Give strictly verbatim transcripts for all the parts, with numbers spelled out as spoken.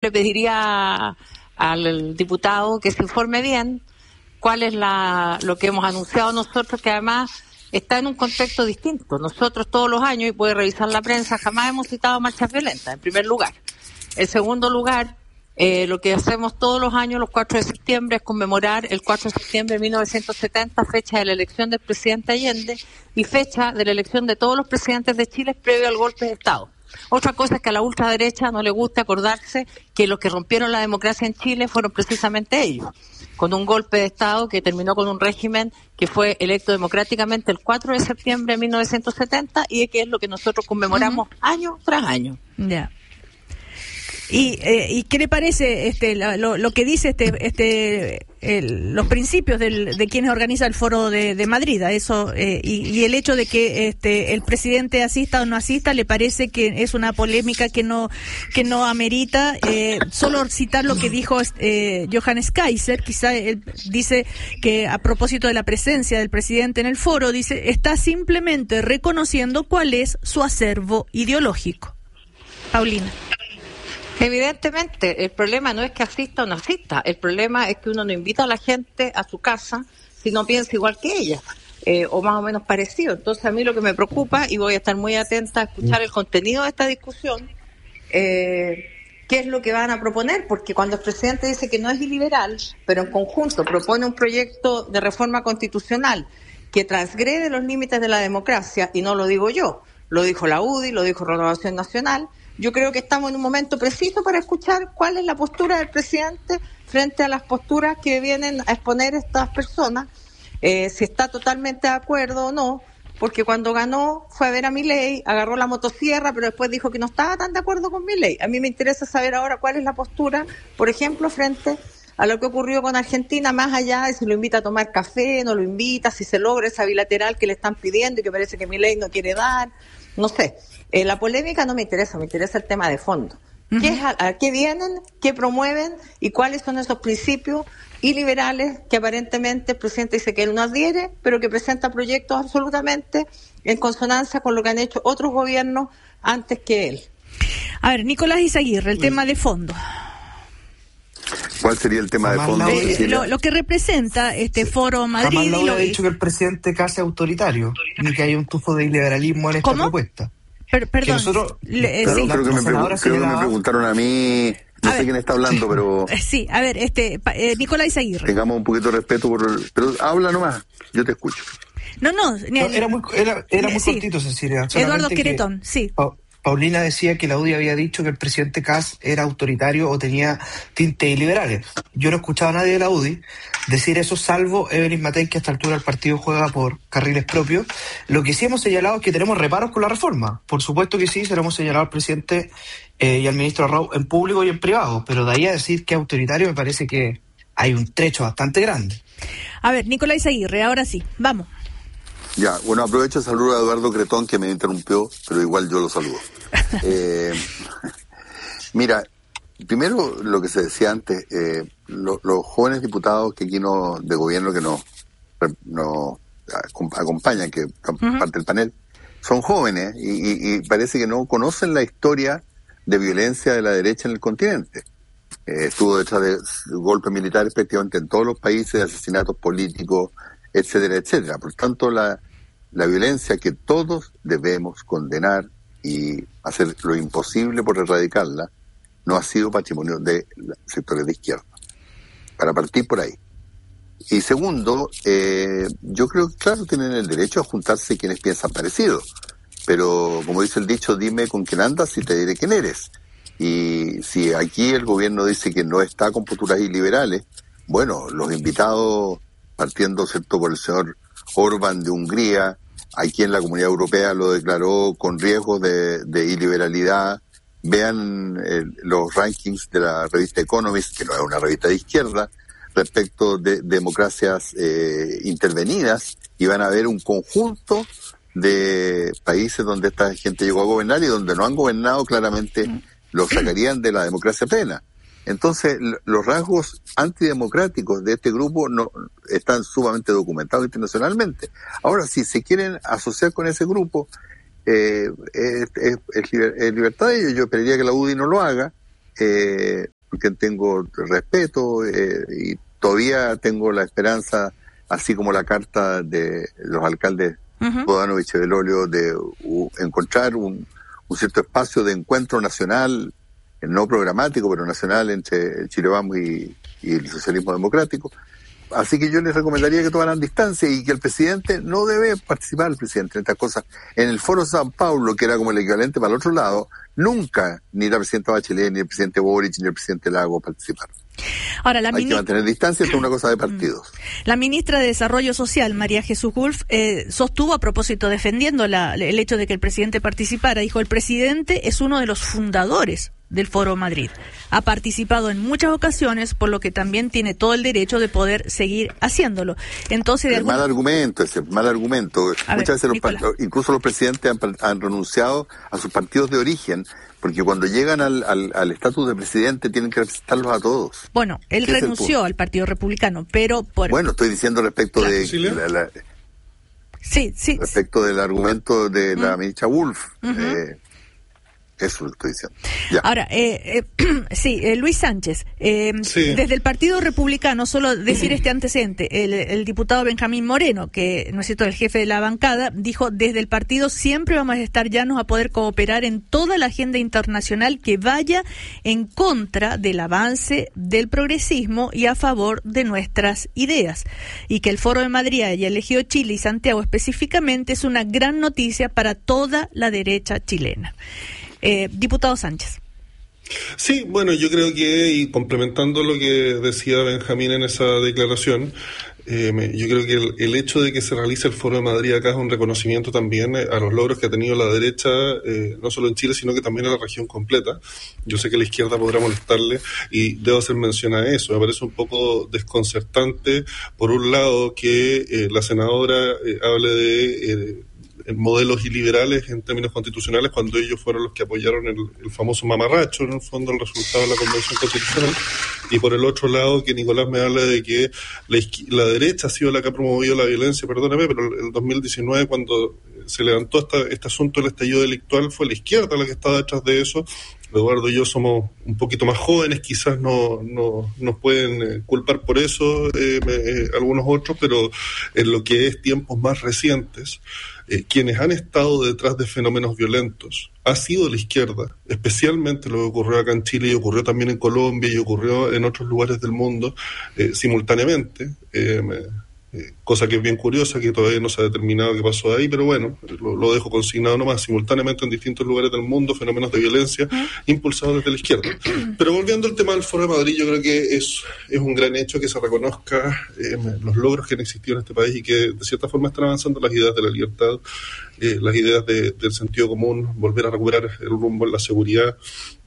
le pediría al diputado que se informe bien cuál es la lo que hemos anunciado nosotros, que además está en un contexto distinto. Nosotros todos los años, y puede revisar la prensa, jamás hemos citado marchas violentas, en primer lugar. En segundo lugar, eh, lo que hacemos todos los años, los cuatro de septiembre, es conmemorar el cuatro de septiembre de mil novecientos setenta, fecha de la elección del presidente Allende y fecha de la elección de todos los presidentes de Chile previo al golpe de Estado. Otra cosa es que a la ultraderecha no le gusta acordarse que los que rompieron la democracia en Chile fueron precisamente ellos, con un golpe de Estado que terminó con un régimen que fue electo democráticamente el cuatro de septiembre de mil novecientos setenta y que es lo que nosotros conmemoramos uh-huh. año tras año. Ya. Yeah. ¿Y, eh, ¿Y qué le parece este lo, lo que dice este este el, los principios del, de quienes organiza el Foro de, de Madrid? A eso eh, y, y el hecho de que este el presidente asista o no asista, ¿le parece que es una polémica que no que no amerita? Eh, solo citar lo que dijo eh, Johannes Kaiser, quizá él dice que a propósito de la presencia del presidente en el foro, dice, está simplemente reconociendo cuál es su acervo ideológico. Paulina. Evidentemente, el problema no es que asista o no asista, el problema es que uno no invita a la gente a su casa si no piensa igual que ella, eh, o más o menos parecido. Entonces a mí lo que me preocupa, y voy a estar muy atenta a escuchar el contenido de esta discusión, eh, qué es lo que van a proponer, porque cuando el presidente dice que no es iliberal, pero en conjunto propone un proyecto de reforma constitucional que transgrede los límites de la democracia, y no lo digo yo, lo dijo la U D I, lo dijo Renovación Nacional. Yo creo que estamos en un momento preciso para escuchar cuál es la postura del presidente frente a las posturas que vienen a exponer estas personas, eh, si está totalmente de acuerdo o no, porque cuando ganó fue a ver a Milei, agarró la motosierra, pero después dijo que no estaba tan de acuerdo con Milei. A mí me interesa saber ahora cuál es la postura, por ejemplo, frente a lo que ocurrió con Argentina, más allá de si lo invita a tomar café, no lo invita, si se logra esa bilateral que le están pidiendo y que parece que Milei no quiere dar, no sé. Eh, la polémica no me interesa, me interesa el tema de fondo. Uh-huh. ¿Qué es a, a qué vienen, qué promueven y cuáles son esos principios iliberales que aparentemente el presidente dice que él no adhiere, pero que presenta proyectos absolutamente en consonancia con lo que han hecho otros gobiernos antes que él? A ver, Nicolás Izaguirre, el sí. tema de fondo. ¿Cuál sería el tema jamás de fondo? Eh, lo, lo que representa este sí. Foro Madrid. Jamás no y lo ha dicho que el presidente casi autoritario, ni que haya un tufo de iliberalismo en esta ¿Cómo? propuesta. Per, perdón, nosotros, le, eh, perdón sí. creo, que me, pregu- creo que me preguntaron a mí, no a sé ver, quién está hablando, pero... Sí, a ver, este eh, Nicolás Izaguirre. Tengamos un poquito de respeto, por el, pero habla nomás, yo te escucho. No, no, ni, no era muy, era, era muy sí. cortito, Cecilia. Eduardo Queretón, que, sí. Pa- Paulina decía que la U D I había dicho que el presidente Kast era autoritario o tenía tintes iliberales. Yo no he escuchado a nadie de la U D I decir eso, salvo Evelyn Matei, que a esta altura el partido juega por carriles propios. Lo que sí hemos señalado es que tenemos reparos con la reforma. Por supuesto que sí, se lo hemos señalado al presidente eh, y al ministro Raúl en público y en privado, pero de ahí a decir que es autoritario me parece que hay un trecho bastante grande. A ver, Nicolás Izaguirre, ahora sí, vamos. Ya, bueno, aprovecho el saludo a Eduardo Cretón, que me interrumpió, pero igual yo lo saludo. eh, mira, primero lo que se decía antes, eh, lo, los jóvenes diputados que aquí no, de gobierno que nos no, acompañan, que son uh-huh. parte del panel, son jóvenes y, y, y parece que no conocen la historia de violencia de la derecha en el continente. Eh, estuvo detrás de golpes militares prácticamente en todos los países, asesinatos políticos, etcétera, etcétera. Por tanto, la, la violencia que todos debemos condenar y hacer lo imposible por erradicarla, no ha sido patrimonio de sectores de izquierda. Para partir por ahí. Y segundo, eh, yo creo que, claro, tienen el derecho a juntarse quienes piensan parecido. Pero, como dice el dicho, dime con quién andas y te diré quién eres. Y si aquí el gobierno dice que no está con posturas iliberales, bueno, los invitados, partiendo, ¿cierto?, por el señor Orbán de Hungría, aquí en la Comunidad Europea lo declaró con riesgo de, de iliberalidad. Vean eh, los rankings de la revista Economist, que no es una revista de izquierda, respecto de democracias eh, intervenidas, y van a ver un conjunto de países donde esta gente llegó a gobernar y donde no han gobernado, claramente los sacarían de la democracia plena. Entonces, los rasgos antidemocráticos de este grupo no están sumamente documentados internacionalmente. Ahora, si se quieren asociar con ese grupo, eh, es, es, es libertad de ellos. Yo esperaría que la U D I no lo haga, eh, por quien tengo respeto eh, y todavía tengo la esperanza, así como la carta de los alcaldes uh-huh. Bodanovich y Belolio, de uh, encontrar un, un cierto espacio de encuentro nacional, no programático, pero nacional, entre el Chile Vamos y, y el socialismo democrático. Así que yo les recomendaría que tomaran distancia y que el presidente no debe participar, el presidente, en estas cosas. En el Foro San Paulo, que era como el equivalente para el otro lado, nunca ni la presidenta Bachelet, ni el presidente Boric, ni el presidente Lago participaron. Ahora, la Hay mini... que mantener distancia, esto es una cosa de partidos. La ministra de Desarrollo Social, María Jesús Wolf, eh, sostuvo a propósito, defendiendo la, el hecho de que el presidente participara, dijo: el presidente es uno de los fundadores del Foro Madrid. Ha participado en muchas ocasiones, por lo que también tiene todo el derecho de poder seguir haciéndolo. Entonces, de el algún... mal argumento, ese mal argumento. A Muchas ver, veces los, incluso los presidentes han, han renunciado a sus partidos de origen, porque cuando llegan al, al, al estatus de presidente tienen que representarlos a todos. Bueno, él renunció al Partido Republicano, pero por... Bueno, estoy diciendo respecto claro. de... La, la, sí, sí. Respecto del argumento de la mm. ministra Wolf. Uh-huh. Eh, Eso lo estoy diciendo. Ya. Ahora, eh, eh, sí, eh, Luis Sánchez, eh, sí. desde el Partido Republicano, solo decir este antecedente, el, el diputado Benjamín Moreno, que no es cierto, el jefe de la bancada, dijo: desde el partido siempre vamos a estar llanos a poder cooperar en toda la agenda internacional que vaya en contra del avance del progresismo y a favor de nuestras ideas, y que el Foro de Madrid haya elegido Chile y Santiago específicamente es una gran noticia para toda la derecha chilena. Eh, diputado Sánchez. Sí, bueno, yo creo que, y complementando lo que decía Benjamín en esa declaración, eh, me, yo creo que el, el hecho de que se realice el Foro de Madrid acá es un reconocimiento también a los logros que ha tenido la derecha, eh, no solo en Chile, sino que también en la región completa. Yo sé que la izquierda podrá molestarle y debo hacer mención a eso. Me parece un poco desconcertante, por un lado, que eh, la senadora eh, hable de... Eh, en modelos iliberales en términos constitucionales, cuando ellos fueron los que apoyaron el, el famoso mamarracho, en el fondo, el resultado de la Convención Constitucional, y por el otro lado que Nicolás me habla de que la, la derecha ha sido la que ha promovido la violencia, perdóname, pero el dos mil diecinueve, cuando se levantó esta, este asunto del estallido delictual, fue la izquierda la que estaba detrás de eso. Eduardo y yo somos un poquito más jóvenes, quizás no, no nos pueden eh, culpar por eso eh, eh, algunos otros, pero en lo que es tiempos más recientes, eh, quienes han estado detrás de fenómenos violentos ha sido la izquierda, especialmente lo que ocurrió acá en Chile y ocurrió también en Colombia y ocurrió en otros lugares del mundo eh, simultáneamente. Eh, me, Eh, cosa que es bien curiosa, que todavía no se ha determinado qué pasó ahí, pero bueno, lo, lo dejo consignado nomás, simultáneamente en distintos lugares del mundo, fenómenos de violencia impulsados desde la izquierda. Pero volviendo al tema del Foro de Madrid, yo creo que es, es un gran hecho que se reconozca eh, los logros que han existido en este país y que de cierta forma están avanzando las ideas de la libertad, eh, las ideas de, del sentido común, volver a recuperar el rumbo en la seguridad.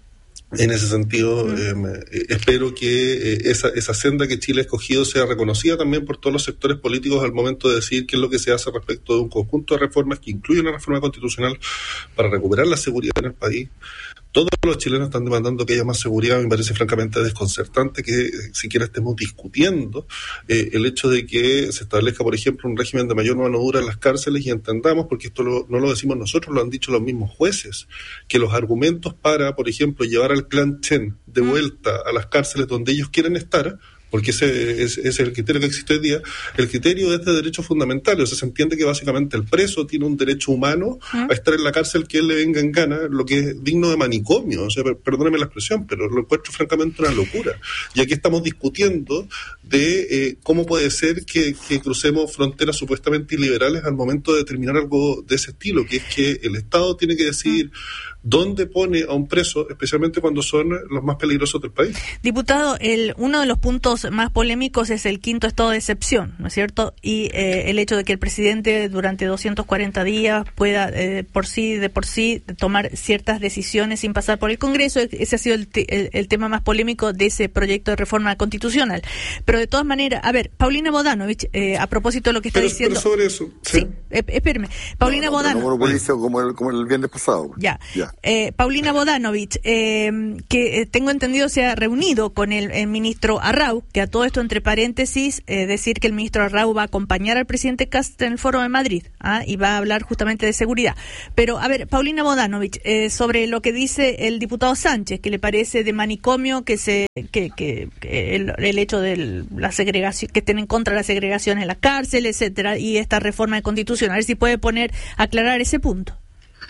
En ese sentido, eh, eh, espero que eh, esa, esa senda que Chile ha escogido sea reconocida también por todos los sectores políticos al momento de decir qué es lo que se hace respecto de un conjunto de reformas que incluyen una reforma constitucional para recuperar la seguridad en el país. Todos los chilenos están demandando que haya más seguridad. Me parece francamente desconcertante que eh, siquiera estemos discutiendo eh, el hecho de que se establezca, por ejemplo, un régimen de mayor mano dura en las cárceles, y entendamos, porque esto lo, no lo decimos nosotros, lo han dicho los mismos jueces, que los argumentos para, por ejemplo, llevar al clan Chen de vuelta a las cárceles donde ellos quieren estar, porque ese es, es el criterio que existe hoy día, el criterio es de derechos fundamentales. O sea, se entiende que básicamente el preso tiene un derecho humano ¿Mm? a estar en la cárcel que él le venga en gana, lo que es digno de manicomio. O sea, perdóneme la expresión, pero lo encuentro francamente una locura. Y aquí estamos discutiendo de eh, cómo puede ser que, que crucemos fronteras supuestamente iliberales al momento de determinar algo de ese estilo, que es que el Estado tiene que decidir dónde pone a un preso, especialmente cuando son los más peligrosos del país. Diputado, el, uno de los puntos más polémicos es el quinto estado de excepción, ¿no es cierto? Y eh, el hecho de que el presidente durante doscientos cuarenta días pueda eh, por sí, de por sí, tomar ciertas decisiones sin pasar por el Congreso. Ese ha sido el, te, el, el tema más polémico de ese proyecto de reforma constitucional. Pero de todas maneras, a ver, Paulina Bodanovich, eh, a propósito de lo que está pero, diciendo... Pero sobre eso, sí. Sí, eh, espérame. Paulina no, no, Bodanovich... No, no, como el, como el viernes pasado. Ya. ya. Eh, Paulina Bodanovich, eh, que eh, tengo entendido se ha reunido con el, el ministro Arrau, que a todo esto, entre paréntesis, eh, decir que el ministro Arrau va a acompañar al presidente Kast en el Foro de Madrid, ¿ah? y va a hablar justamente de seguridad. Pero, a ver, Paulina Bodanovich, eh, sobre lo que dice el diputado Sánchez, que le parece de manicomio que se que, que, que el, el hecho de la segregación, que estén en contra de la segregación en la cárcel, etcétera, y esta reforma constitucional. A ver si puede poner, aclarar ese punto.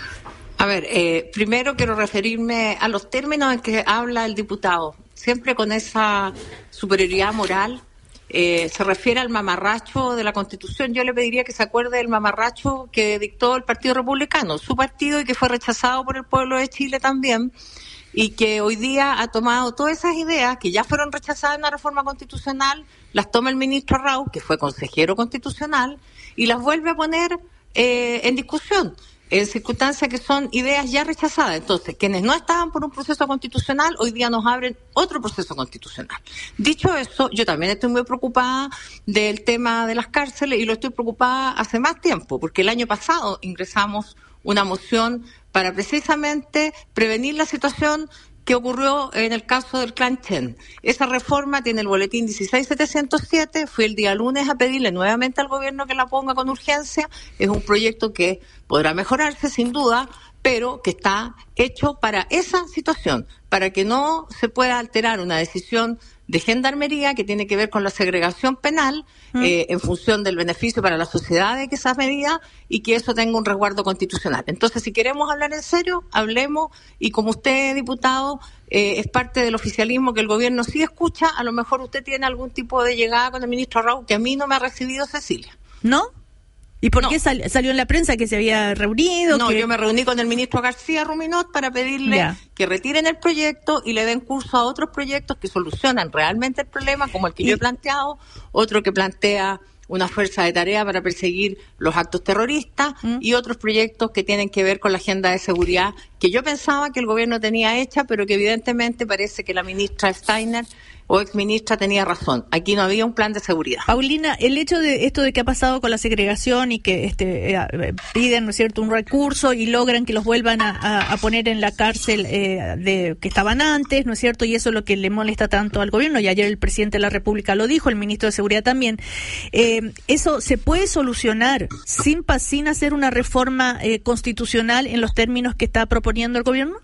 A ver, eh, primero quiero referirme a los términos en que habla el diputado. Siempre con esa superioridad moral, eh, se refiere al mamarracho de la Constitución. Yo le pediría que se acuerde del mamarracho que dictó el Partido Republicano, su partido, y que fue rechazado por el pueblo de Chile también, y que hoy día ha tomado todas esas ideas que ya fueron rechazadas en la reforma constitucional, las toma el ministro Arrau, que fue consejero constitucional, y las vuelve a poner eh, en discusión, en circunstancias que son ideas ya rechazadas. Entonces, quienes no estaban por un proceso constitucional, hoy día nos abren otro proceso constitucional. Dicho eso, yo también estoy muy preocupada del tema de las cárceles, y lo estoy preocupada hace más tiempo, porque el año pasado ingresamos una moción para precisamente prevenir la situación que ocurrió en el caso del Clan Chen. Esa reforma tiene el boletín dieciséis mil setecientos siete, fui el día lunes a pedirle nuevamente al gobierno que la ponga con urgencia. Es un proyecto que podrá mejorarse sin duda, pero que está hecho para esa situación, para que no se pueda alterar una decisión de Gendarmería que tiene que ver con la segregación penal mm. eh, en función del beneficio para la sociedad de que esa medida, y que eso tenga un resguardo constitucional. Entonces, si queremos hablar en serio, hablemos, y como usted, diputado, eh, es parte del oficialismo que el gobierno sí escucha, a lo mejor usted tiene algún tipo de llegada con el ministro Arrau, que a mí no me ha recibido Cecilia. ¿No? ¿Y por no. qué sal, salió en la prensa que se había reunido? No, que... yo me reuní con el ministro García Ruminot para pedirle ya. que retiren el proyecto y le den curso a otros proyectos que solucionan realmente el problema, como el que y... yo he planteado, otro que plantea una fuerza de tarea para perseguir los actos terroristas ¿Mm? y otros proyectos que tienen que ver con la agenda de seguridad que yo pensaba que el gobierno tenía hecha, pero que evidentemente parece que la ministra Steiner o exministra tenía razón. Aquí no había un plan de seguridad. Paulina, el hecho de esto de que ha pasado con la segregación y que este eh, piden, ¿no es cierto?, un recurso y logran que los vuelvan a, a, a poner en la cárcel eh, de que estaban antes, ¿no es cierto?, y eso es lo que le molesta tanto al gobierno, y ayer el presidente de la República lo dijo, el ministro de Seguridad también. Eh, ¿Eso se puede solucionar sin, sin hacer una reforma eh, constitucional en los términos que está proponiendo el gobierno?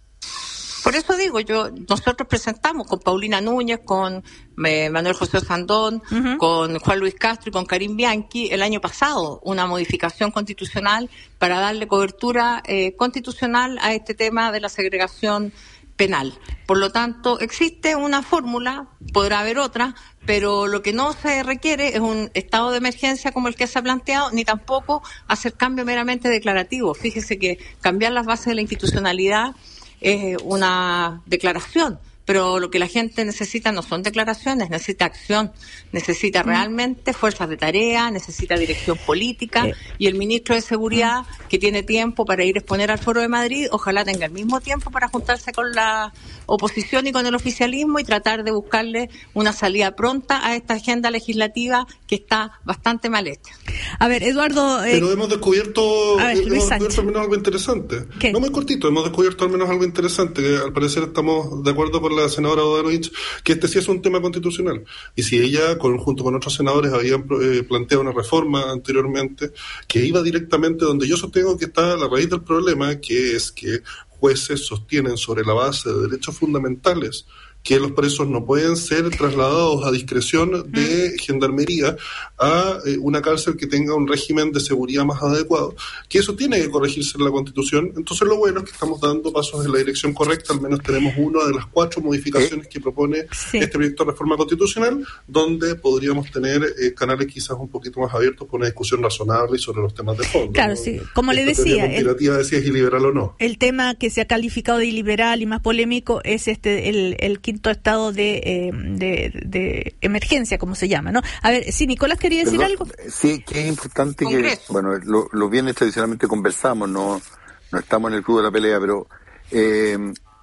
Por eso digo, yo nosotros presentamos con Paulina Núñez, con eh, Manuel José Sandón, uh-huh. con Juan Luis Castro y con Karim Bianchi el año pasado una modificación constitucional para darle cobertura eh, constitucional a este tema de la segregación penal. Por lo tanto, existe una fórmula, podrá haber otra, pero lo que no se requiere es un estado de emergencia como el que se ha planteado, ni tampoco hacer cambio meramente declarativo. Fíjese que cambiar las bases de la institucionalidad es una declaración, pero lo que la gente necesita no son declaraciones, necesita acción, necesita realmente fuerzas de tarea, necesita dirección política, eh. y el ministro de Seguridad, que tiene tiempo para ir a exponer al Foro de Madrid, ojalá tenga el mismo tiempo para juntarse con la oposición y con el oficialismo y tratar de buscarle una salida pronta a esta agenda legislativa que está bastante mal hecha. A ver, Eduardo... Eh, Pero hemos descubierto, ver, hemos descubierto al menos algo interesante. ¿Qué? No muy cortito, hemos descubierto al menos algo interesante, que al parecer estamos de acuerdo con la senadora Bodanovich, que este sí es un tema constitucional. Y si ella, con, junto con otros senadores, habían eh, planteado una reforma anteriormente que iba directamente donde yo sostengo que está la raíz del problema, que es que jueces sostienen sobre la base de derechos fundamentales que los presos no pueden ser trasladados a discreción de Gendarmería a eh, una cárcel que tenga un régimen de seguridad más adecuado, que eso tiene que corregirse en la Constitución. Entonces lo bueno es que estamos dando pasos en la dirección correcta, al menos tenemos una de las cuatro modificaciones que propone sí. este proyecto de reforma constitucional, donde podríamos tener eh, canales quizás un poquito más abiertos para una discusión razonable y sobre los temas de fondo. Claro, ¿no? sí, como Esta le decía, el, de si es iliberal o no. El tema que se ha calificado de iliberal y más polémico es este el, el quinto estado de, eh, de, de emergencia, como se llama, ¿no? A ver, sí, Nicolás quería decir Perdón, algo. Sí, que es importante Congreso. que, bueno, lo, los viernes tradicionalmente conversamos, no, no estamos en el club de la pelea, pero eh,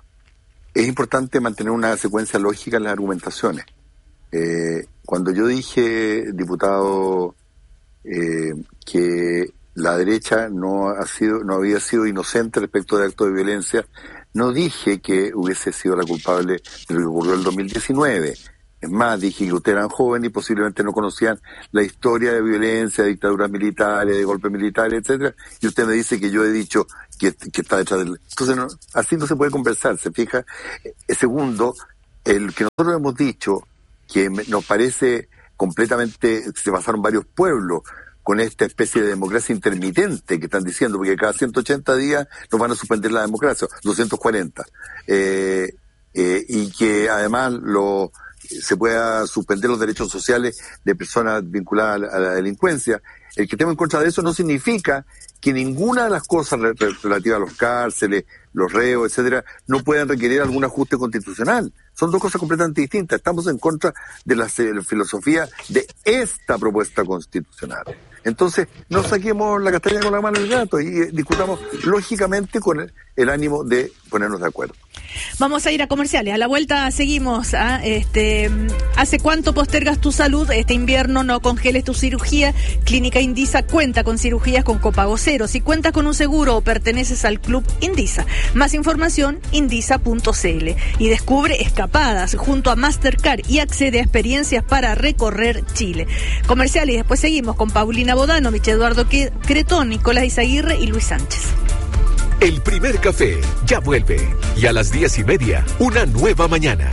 es importante mantener una secuencia lógica en las argumentaciones. Eh, cuando yo dije, diputado, eh, que la derecha no ha sido, no había sido inocente respecto de actos de violencia. No dije que hubiese sido la culpable de lo que ocurrió en el dos mil diecinueve. Es más, dije que ustedes eran jóvenes y posiblemente no conocían la historia de violencia, de dictaduras militares, de golpes militares, etcétera. Y usted me dice que yo he dicho que, que está detrás del... Entonces, no, así no se puede conversar, ¿se fija? Eh, segundo, el que nosotros hemos dicho que me, nos parece completamente... Se pasaron varios pueblos con esta especie de democracia intermitente que están diciendo, porque cada ciento ochenta días nos van a suspender la democracia, doscientos cuarenta. Eh, eh, y que además lo... se pueda suspender los derechos sociales de personas vinculadas a la delincuencia. El que estemos en contra de eso no significa que ninguna de las cosas relativas a los cárceles, los reos, etcétera, no puedan requerir algún ajuste constitucional. Son dos cosas completamente distintas. Estamos en contra de la filosofía de esta propuesta constitucional. Entonces, no saquemos la castaña con la mano del gato y eh, discutamos lógicamente con el, el ánimo de ponernos de acuerdo. Vamos a ir a comerciales. A la vuelta seguimos. ¿Ah? Este, ¿hace cuánto postergas tu salud? Este invierno no congeles tu cirugía. Clínica Indisa cuenta con cirugías con copago cero. Si cuentas con un seguro o perteneces al club Indisa. Más información, indisa punto c l. Y descubre escapadas junto a Mastercard y accede a experiencias para recorrer Chile. Comerciales y después seguimos con Paulina Bodano, Michel Eduardo Cretón, Nicolás Izaguirre y Luis Sánchez. El primer café ya vuelve y a las diez y media, una nueva mañana.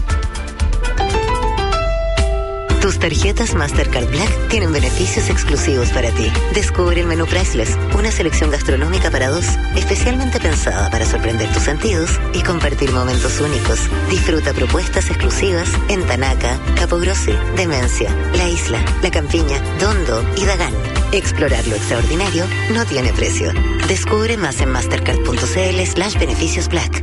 Tus tarjetas Mastercard Black tienen beneficios exclusivos para ti. Descubre el menú Priceless, una selección gastronómica para dos, especialmente pensada para sorprender tus sentidos y compartir momentos únicos. Disfruta propuestas exclusivas en Tanaca, Capogrossi, Demencia, La Isla, La Campiña, Dondo y Dagán. Explorar lo extraordinario no tiene precio. Descubre más en mastercard.cl slash beneficios black.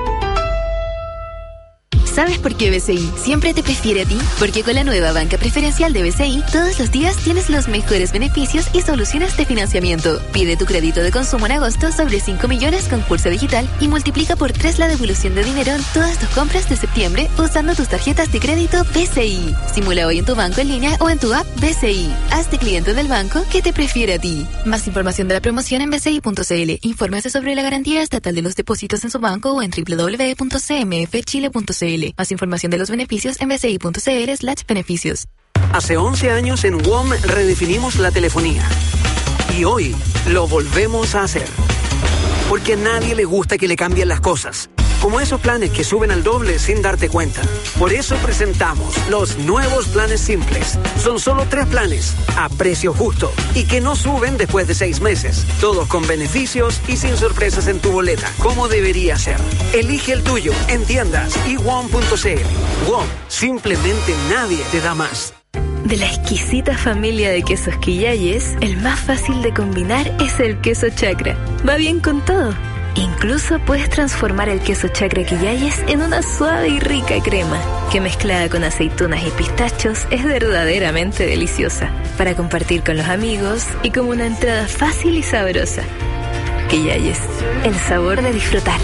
¿Sabes por qué B C I siempre te prefiere a ti? Porque con la nueva banca preferencial de B C I, todos los días tienes los mejores beneficios y soluciones de financiamiento. Pide tu crédito de consumo en agosto sobre cinco millones con Pulso Digital y multiplica por tres la devolución de dinero en todas tus compras de septiembre usando tus tarjetas de crédito B C I. Simula hoy en tu banco en línea o en tu app B C I. Hazte cliente del banco que te prefiere a ti. Más información de la promoción en b c i punto c l. Infórmese sobre la garantía estatal de los depósitos en su banco o en doble u doble u doble u punto c m f chile punto c l. Más información de los beneficios en b c i punto c l slash beneficios. Hace once años en W O M redefinimos la telefonía. Y hoy lo volvemos a hacer. Porque a nadie le gusta que le cambien las cosas. Como esos planes que suben al doble sin darte cuenta. Por eso presentamos los nuevos planes simples. Son solo tres planes, a precio justo, y que no suben después de seis meses. Todos con beneficios y sin sorpresas en tu boleta, como debería ser. Elige el tuyo en tiendas y w o m punto c l. W O M, simplemente nadie te da más. De la exquisita familia de quesos Quillayes, el más fácil de combinar es el queso chacra. Va bien con todo. Incluso puedes transformar el queso chacra Quillayes en una suave y rica crema, que mezclada con aceitunas y pistachos es verdaderamente deliciosa, para compartir con los amigos y como una entrada fácil y sabrosa. Quillayes, el sabor de disfrutar.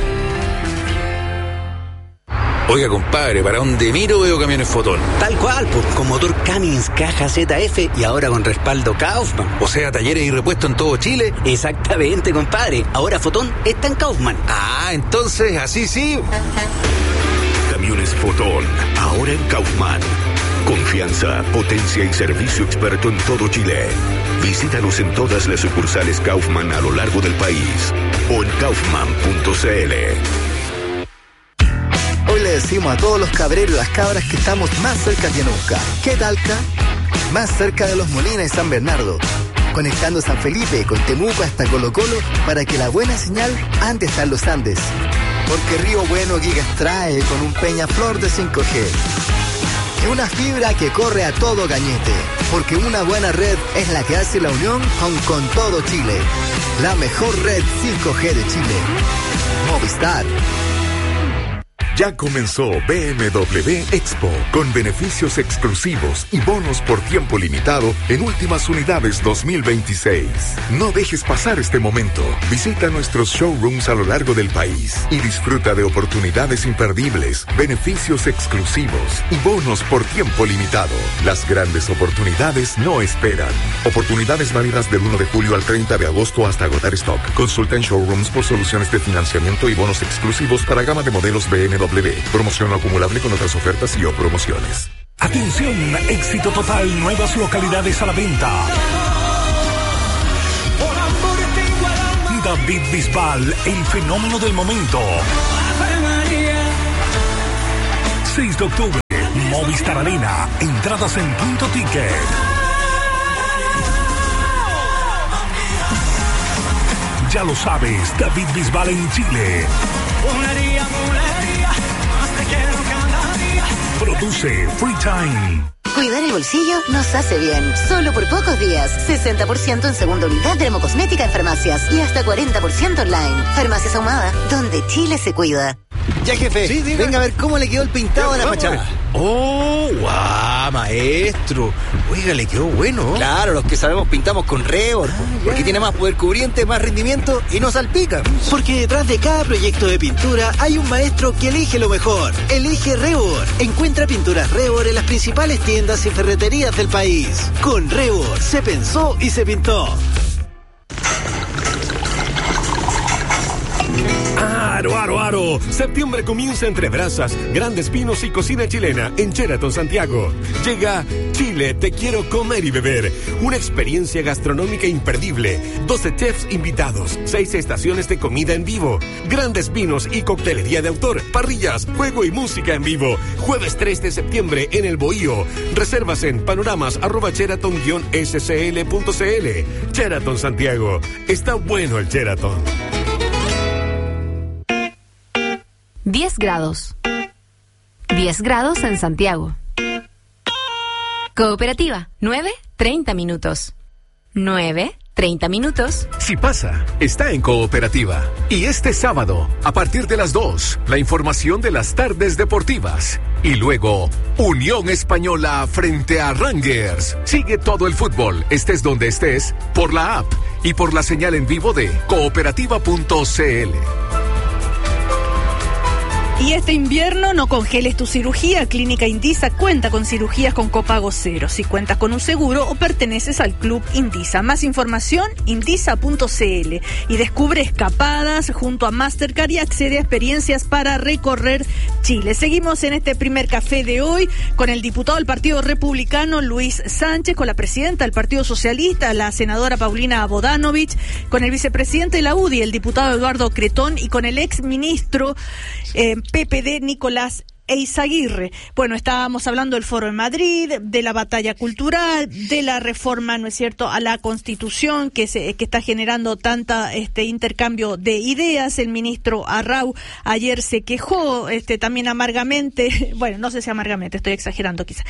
Oiga, compadre, ¿para dónde miro veo camiones Fotón? Tal cual, pues, con motor Cummins, caja Z F y ahora con respaldo Kaufman. O sea, talleres y repuestos en todo Chile. Exactamente, compadre. Ahora Fotón está en Kaufman. Ah, entonces, así sí. Camiones Fotón, ahora en Kaufman. Confianza, potencia y servicio experto en todo Chile. Visítanos en todas las sucursales Kaufman a lo largo del país o en kaufman punto c l. Hoy le decimos a todos los cabreros y las cabras que estamos más cerca que nunca. ¿Qué Talca? Más cerca de Los Molinas y San Bernardo. Conectando San Felipe con Temuco hasta Colo Colo para que la buena señal ande hasta los Andes. Porque Río Bueno Gigas trae con un Peñaflor de cinco G. Y una fibra que corre a todo cañete. Porque una buena red es la que hace la unión con, con todo Chile. La mejor red cinco G de Chile. Movistar. Ya comenzó B M W Expo, con beneficios exclusivos y bonos por tiempo limitado en últimas unidades dos mil veintiséis. No dejes pasar este momento. Visita nuestros showrooms a lo largo del país y disfruta de oportunidades imperdibles, beneficios exclusivos y bonos por tiempo limitado. Las grandes oportunidades no esperan. Oportunidades válidas del uno de julio al treinta de agosto hasta agotar stock. Consulta en showrooms por soluciones de financiamiento y bonos exclusivos para gama de modelos B M W. Promoción no acumulable con otras ofertas y o promociones. Atención, éxito total, nuevas localidades a la venta. David Bisbal, el fenómeno del momento. seis de octubre, Movistar Arena, entradas en Punto Ticket. Ya lo sabes, David Bisbal en Chile. Produce Free Time. Cuidar el bolsillo nos hace bien. Solo por pocos días. sesenta por ciento en segunda unidad de dermocosmética en farmacias. Y hasta cuarenta por ciento online. Farmacias Ahumada, donde Chile se cuida. Ya, jefe, sí, venga a ver cómo le quedó el pintado a la fachada. Oh, guau, maestro. Oiga, le quedó bueno. Claro, los que sabemos pintamos con Rebor, ah, porque tiene más poder cubriente, más rendimiento y no salpica. Porque detrás de cada proyecto de pintura hay un maestro que elige lo mejor. Elige Rebor. Encuentra pinturas Rebor en las principales tiendas y ferreterías del país. Con Rebor se pensó y se pintó. Aro, aro, aro. Septiembre comienza entre brasas, grandes vinos y cocina chilena en Sheraton Santiago. Llega Chile, te quiero comer y beber. Una experiencia gastronómica imperdible. doce chefs invitados, seis estaciones de comida en vivo, grandes vinos y coctelería de autor, parrillas, juego y música en vivo. Jueves tres de septiembre en El Bohío. Reservas en panoramas arroba sheraton guion s c l punto c l. Sheraton Santiago. Está bueno el Sheraton. diez grados. diez grados en Santiago. Cooperativa, nueve, treinta minutos. nueve, treinta minutos. Si pasa, está en Cooperativa. Y este sábado, a partir de las dos, la información de las tardes deportivas. Y luego, Unión Española frente a Rangers. Sigue todo el fútbol, estés donde estés, por la app y por la señal en vivo de cooperativa punto c l. Y este invierno no congeles tu cirugía. Clínica Indisa cuenta con cirugías con copago cero. Si cuentas con un seguro o perteneces al Club Indisa. Más información, indisa punto c l. Y descubre escapadas junto a Mastercard y accede a experiencias para recorrer Chile. Seguimos en este primer café de hoy con el diputado del Partido Republicano, Luis Sánchez, con la presidenta del Partido Socialista, la senadora Paulina Bodanovich, con el vicepresidente de la U D I, el diputado Eduardo Cretón, y con el ex ministro eh, P P D, Nicolás Eizaguirre. Bueno, estábamos hablando del Foro de Madrid, de la batalla cultural, de la reforma, ¿no es cierto?, a la Constitución que se que está generando tanta este intercambio de ideas. El ministro Arrau ayer se quejó este también amargamente, bueno, no sé si amargamente, estoy exagerando quizás,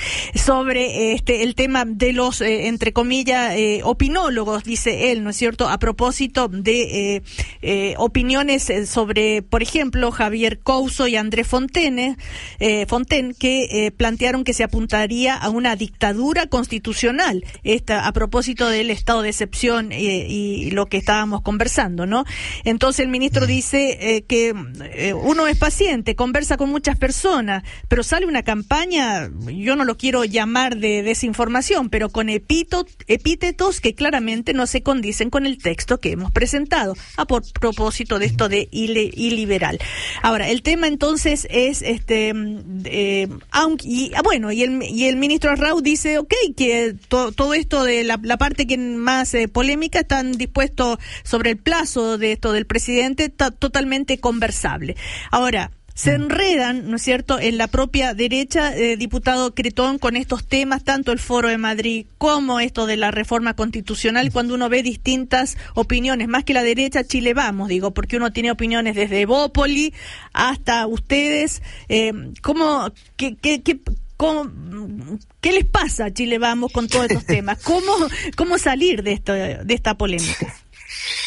sobre este el tema de los eh, entre comillas eh, opinólogos, dice él, ¿no es cierto?, a propósito de eh, eh, opiniones sobre, por ejemplo, Javier Couso y Andrés Fontaine, Eh, Fontaine, que eh, plantearon que se apuntaría a una dictadura constitucional, esta, a propósito del estado de excepción eh, y lo que estábamos conversando, ¿no? Entonces el ministro dice eh, que eh, uno es paciente, conversa con muchas personas, pero sale una campaña, yo no lo quiero llamar de desinformación, pero con epito, epítetos que claramente no se condicen con el texto que hemos presentado, a por propósito de esto de ile, iliberal. Ahora, el tema entonces es este Eh, aunque, y bueno, y el, y el ministro Arrau dice, ok, que to, todo esto de la, la parte que más eh, polémica, están dispuestos sobre el plazo de esto del presidente, está totalmente conversable. Ahora, se enredan, ¿no es cierto?, en la propia derecha, eh, diputado Cretón, con estos temas, tanto el Foro de Madrid como esto de la reforma constitucional, cuando uno ve distintas opiniones, más que la derecha, Chile Vamos, digo, porque uno tiene opiniones desde Evópoli hasta ustedes. Eh, ¿Cómo, qué, qué, qué, cómo, qué les pasa a Chile Vamos con todos estos temas? ¿Cómo, cómo salir de esto, de esta polémica?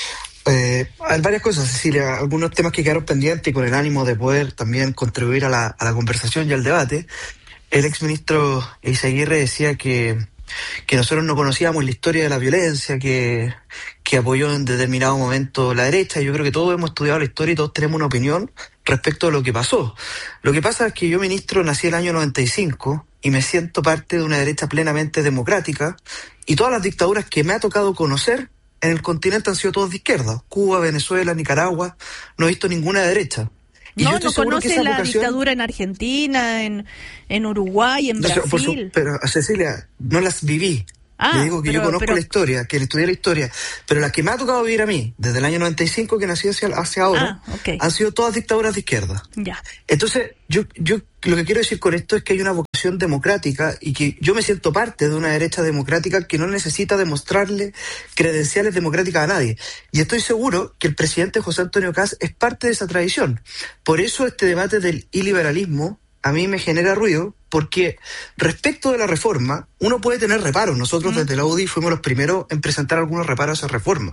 Eh, hay varias cosas, Cecilia, algunos temas que quedaron pendientes y con el ánimo de poder también contribuir a la, a la conversación y al debate. El exministro Eizaguirre decía que, que nosotros no conocíamos la historia de la violencia, que, que apoyó en determinado momento la derecha. Yo creo que todos hemos estudiado la historia y todos tenemos una opinión respecto a lo que pasó. Lo que pasa es que yo, ministro, nací en el año noventa y cinco y me siento parte de una derecha plenamente democrática, y todas las dictaduras que me ha tocado conocer en el continente han sido todas de izquierda. Cuba, Venezuela, Nicaragua, no he visto ninguna de derecha. Y no, yo estoy no seguro conoce que esa la vocación... dictadura en Argentina, en, en Uruguay, en No, Brasil. por su- pero, Cecilia, no las viví. Ah, Le digo que pero- yo conozco pero- la historia, que estudié la historia, pero las que me ha tocado vivir a mí, desde el año noventa y cinco que nací hacia, hacia ahora, Ah, ok. han sido todas dictaduras de izquierda. Ya. Entonces, yo, yo lo que quiero decir con esto es que hay una vocación democrática y que yo me siento parte de una derecha democrática que no necesita demostrarle credenciales democráticas a nadie. Y estoy seguro que el presidente José Antonio Kast es parte de esa tradición. Por eso este debate del iliberalismo a mí me genera ruido, porque respecto de la reforma, uno puede tener reparos. Nosotros Mm. desde la U D I fuimos los primeros en presentar algunos reparos a esa reforma.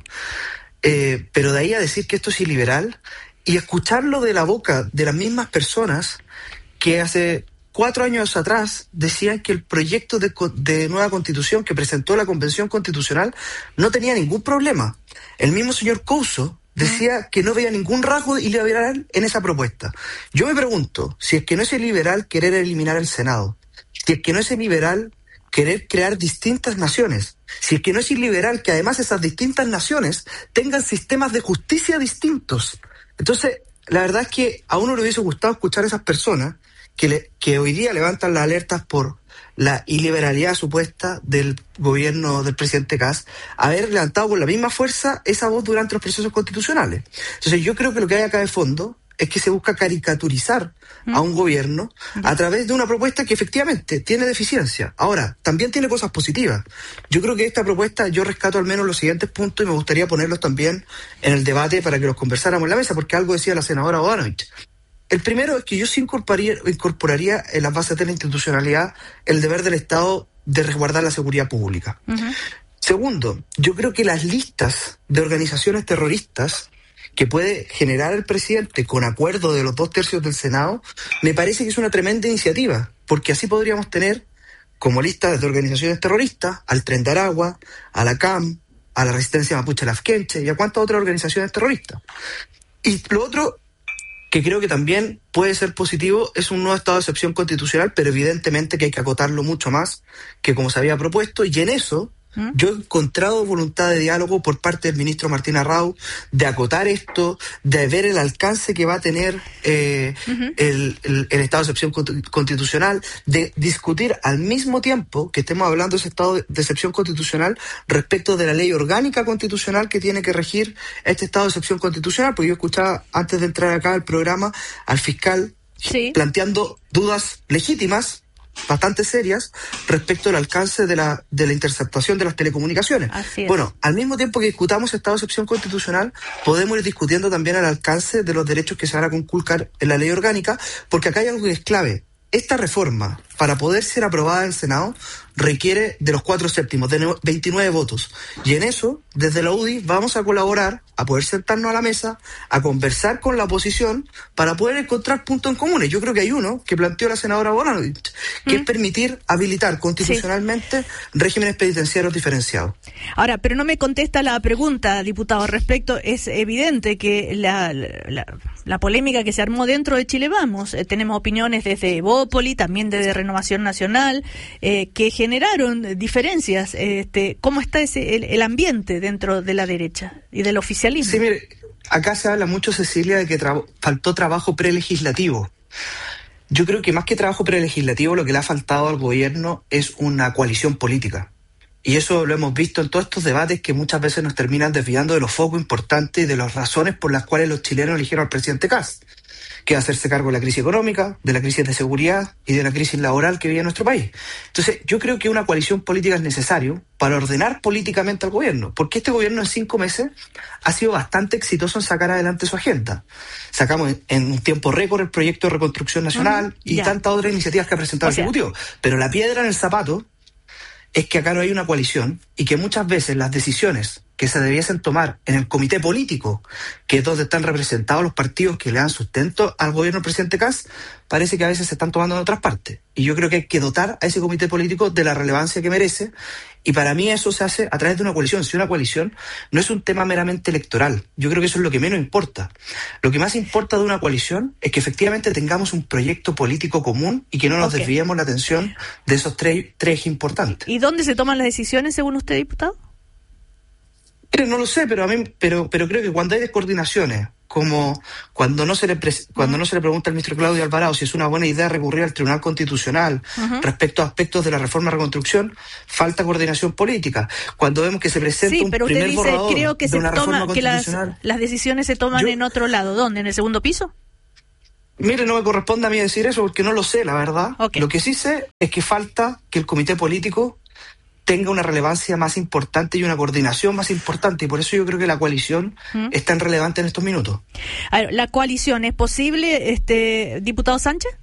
Eh, pero de ahí a decir que esto es iliberal y escucharlo de la boca de las mismas personas que hace cuatro años atrás decían que el proyecto de, co- de nueva constitución que presentó la Convención Constitucional no tenía ningún problema. El mismo señor Couso decía que no veía ningún rasgo iliberal en esa propuesta. Yo me pregunto, si es que no es iliberal querer eliminar el Senado, si es que no es iliberal querer crear distintas naciones, si es que no es iliberal que además esas distintas naciones tengan sistemas de justicia distintos. Entonces, la verdad es que a uno le hubiese gustado escuchar a esas personas que, le, que hoy día levantan las alertas por la iliberalidad supuesta del gobierno del presidente Kast, haber levantado con la misma fuerza esa voz durante los procesos constitucionales. Entonces yo creo que lo que hay acá de fondo es que se busca caricaturizar a un gobierno a través de una propuesta que efectivamente tiene deficiencia. Ahora, también tiene cosas positivas. Yo creo que esta propuesta, yo rescato al menos los siguientes puntos y me gustaría ponerlos también en el debate para que los conversáramos en la mesa, porque algo decía la senadora Bodanovich. El primero es que yo sí incorporaría, incorporaría en las bases de la institucionalidad el deber del Estado de resguardar la seguridad pública. Segundo, yo creo que las listas de organizaciones terroristas que puede generar el presidente con acuerdo de los dos tercios del Senado, me parece que es una tremenda iniciativa, porque así podríamos tener como listas de organizaciones terroristas al Tren de Aragua, a la C A M, a la Resistencia Mapuche Lafkenche y a cuántas otras organizaciones terroristas. Y lo otro que creo que también puede ser positivo es un nuevo estado de excepción constitucional, pero evidentemente que hay que acotarlo mucho más que como se había propuesto, y en eso yo he encontrado voluntad de diálogo por parte del ministro Martín Arrau, de acotar esto, de ver el alcance que va a tener eh, uh-huh. el, el, el estado de excepción constitucional, de discutir al mismo tiempo que estemos hablando de ese estado de excepción constitucional respecto de la ley orgánica constitucional que tiene que regir este estado de excepción constitucional, porque yo escuchaba antes de entrar acá al programa al fiscal sí. planteando dudas legítimas bastante serias respecto al alcance de la de la interceptación de las telecomunicaciones. Bueno, al mismo tiempo que discutamos estado de excepción constitucional, podemos ir discutiendo también el alcance de los derechos que se van a conculcar en la ley orgánica, porque acá hay algo que es clave. Esta reforma, para poder ser aprobada en el Senado, requiere de los cuatro séptimos, de veintinueve votos. Y en eso, desde la U D I, vamos a colaborar, a poder sentarnos a la mesa, a conversar con la oposición, para poder encontrar puntos en común. Yo creo que hay uno que planteó la senadora Bodanovich, que ¿Mm? es permitir habilitar constitucionalmente sí. regímenes penitenciarios diferenciados. Ahora, pero no me contesta la pregunta, diputado, respecto, es evidente que la, la, la polémica que se armó dentro de Chile Vamos, eh, tenemos opiniones desde Evópoli, también desde Renovación Nacional, eh, que generaron diferencias. Este, ¿Cómo está ese el, el ambiente dentro de la derecha y del oficialismo? Sí, mire, acá se habla mucho, Cecilia, de que tra- faltó trabajo prelegislativo. Yo creo que más que trabajo prelegislativo, lo que le ha faltado al gobierno es una coalición política. Y eso lo hemos visto en todos estos debates que muchas veces nos terminan desviando de los focos importantes y de las razones por las cuales los chilenos eligieron al presidente Kast, que va a hacerse cargo de la crisis económica, de la crisis de seguridad y de la crisis laboral que vive nuestro país. Entonces, yo creo que una coalición política es necesario para ordenar políticamente al gobierno, porque este gobierno en cinco meses ha sido bastante exitoso en sacar adelante su agenda. Sacamos en un tiempo récord el proyecto de reconstrucción nacional uh-huh. y yeah. tantas otras iniciativas que ha presentado o el sea. Ejecutivo. Pero la piedra en el zapato es que acá no hay una coalición y que muchas veces las decisiones que se debiesen tomar en el comité político, que es donde están representados los partidos que le dan sustento al gobierno del presidente Kast, parece que a veces se están tomando en otras partes. Y yo creo que hay que dotar a ese comité político de la relevancia que merece, y para mí eso se hace a través de una coalición. Si una coalición no es un tema meramente electoral, yo creo que eso es lo que menos importa. Lo que más importa de una coalición es que efectivamente tengamos un proyecto político común y que no nos okay. desviemos la atención de esos tres, tres importantes. ¿Y dónde se toman las decisiones, según usted, diputado? No lo sé, pero a mí, pero, pero creo que cuando hay descoordinaciones, como cuando no se le pre- cuando uh-huh. no se le pregunta al ministro Claudio Alvarado si es una buena idea recurrir al Tribunal Constitucional uh-huh. respecto a aspectos de la reforma de reconstrucción, falta coordinación política. Cuando vemos que se presenta sí, un pero primer usted dice, borrador creo que de se una toma, reforma que las, constitucional, las decisiones se toman yo, en otro lado. ¿Dónde? ¿En el segundo piso? Mire, no me corresponde a mí decir eso porque no lo sé, la verdad. Okay. Lo que sí sé es que falta que el comité político tenga una relevancia más importante y una coordinación más importante, y por eso yo creo que la coalición ¿Mm? es tan relevante en estos minutos. A ver, ¿la coalición es posible, este diputado Sánchez?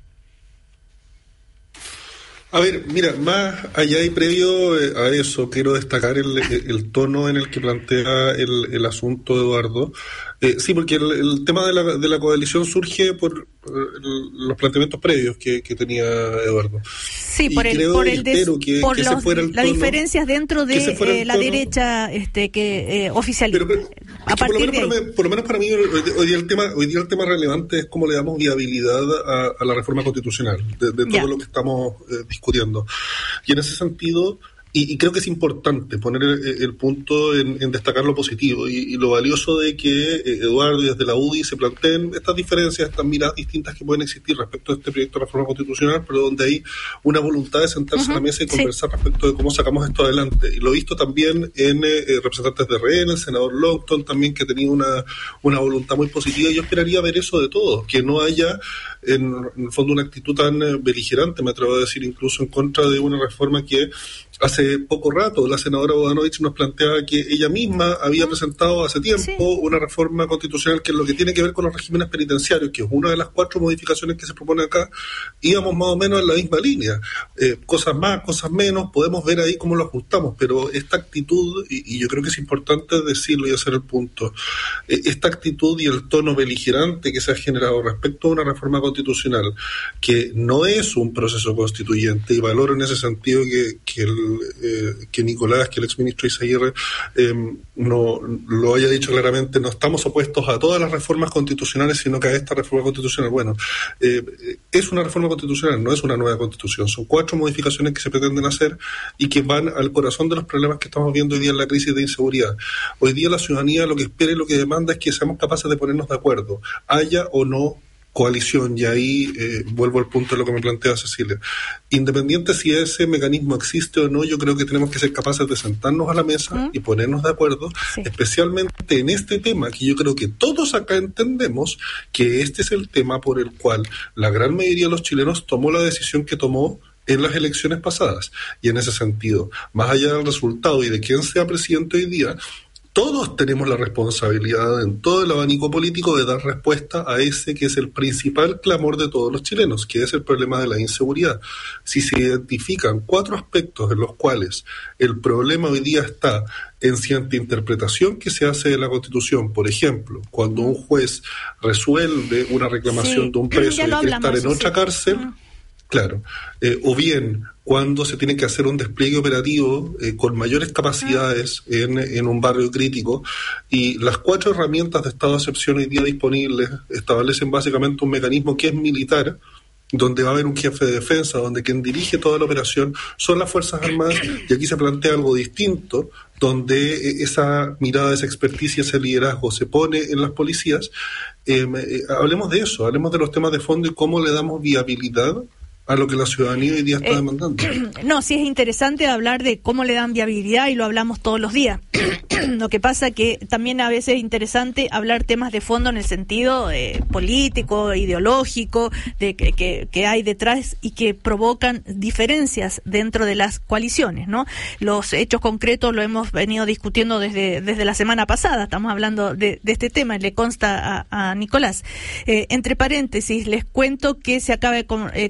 A ver, mira, más allá y previo a eso, quiero destacar el, el tono en el que plantea el, el asunto, Eduardo. Eh, sí, porque el, el tema de la, de la coalición surge por el, los planteamientos previos que, que tenía Eduardo. Sí, por el, por el des, que, por que los, las tono, diferencias dentro de eh, la tono, derecha este que eh, oficialista. Pero, pero, a partir por, lo de mí, por lo menos para mí hoy, hoy día el tema hoy día el tema relevante es cómo le damos viabilidad a, a la reforma constitucional de, de todo ya. lo que estamos eh, discutiendo. Y en ese sentido, y, y creo que es importante poner el, el punto en, en destacar lo positivo y, y lo valioso de que eh, Eduardo y desde la U D I se planteen estas diferencias, estas miradas distintas que pueden existir respecto a este proyecto de reforma constitucional, pero donde hay una voluntad de sentarse uh-huh. a la mesa y conversar sí. respecto de cómo sacamos esto adelante. Y lo he visto también en eh, representantes de R N, el senador Longton también, que ha tenido una, una voluntad muy positiva, y yo esperaría ver eso de todos, que no haya en, en el fondo una actitud tan eh, beligerante, me atrevo a decir, incluso en contra de una reforma que hace poco rato la senadora Bodanovich nos planteaba que ella misma había presentado hace tiempo sí. una reforma constitucional que es lo que tiene que ver con los regímenes penitenciarios, que es una de las cuatro modificaciones que se propone acá. Íbamos más o menos en la misma línea, eh, cosas más, cosas menos, podemos ver ahí cómo lo ajustamos, pero esta actitud, y, y yo creo que es importante decirlo y hacer el punto, eh, esta actitud y el tono beligerante que se ha generado respecto a una reforma constitucional que no es un proceso constituyente, y valoro en ese sentido que, que el Eh, que Nicolás, que el exministro Izaguirre eh, no lo haya dicho claramente, no estamos opuestos a todas las reformas constitucionales, sino que a esta reforma constitucional. Bueno, eh, es una reforma constitucional, no es una nueva constitución, son cuatro modificaciones que se pretenden hacer y que van al corazón de los problemas que estamos viendo hoy día en la crisis de inseguridad. Hoy día la ciudadanía lo que espera y lo que demanda es que seamos capaces de ponernos de acuerdo, haya o no coalición, y ahí eh, vuelvo al punto de lo que me plantea Cecilia. Independiente si ese mecanismo existe o no, yo creo que tenemos que ser capaces de sentarnos a la mesa ¿Mm? y ponernos de acuerdo, sí. especialmente en este tema, que yo creo que todos acá entendemos que este es el tema por el cual la gran mayoría de los chilenos tomó la decisión que tomó en las elecciones pasadas. Y en ese sentido, más allá del resultado y de quién sea presidente hoy día, todos tenemos la responsabilidad en todo el abanico político de dar respuesta a ese que es el principal clamor de todos los chilenos, que es el problema de la inseguridad. Si se identifican cuatro aspectos en los cuales el problema hoy día está en cierta interpretación que se hace de la Constitución, por ejemplo, cuando un juez resuelve una reclamación sí, de un preso que quiere estar en otra sí. cárcel, uh-huh. claro, eh, o bien cuando se tiene que hacer un despliegue operativo eh, con mayores capacidades en, en un barrio crítico, y las cuatro herramientas de estado de excepción hoy día disponibles establecen básicamente un mecanismo que es militar, donde va a haber un jefe de defensa, donde quien dirige toda la operación son las Fuerzas Armadas, y aquí se plantea algo distinto, donde esa mirada, esa experticia, ese liderazgo se pone en las policías. Eh, eh, hablemos de eso, hablemos de los temas de fondo y cómo le damos viabilidad a lo que la ciudadanía hoy día está eh, demandando. No, sí es interesante hablar de cómo le dan viabilidad, y lo hablamos todos los días. Lo que pasa que también a veces es interesante hablar temas de fondo en el sentido eh, político, ideológico, de que, que, que hay detrás y que provocan diferencias dentro de las coaliciones, ¿no? Los hechos concretos lo hemos venido discutiendo desde desde la semana pasada. Estamos hablando de, de este tema, le consta a, a Nicolás. Eh, entre paréntesis, les cuento que se acaba de con, eh,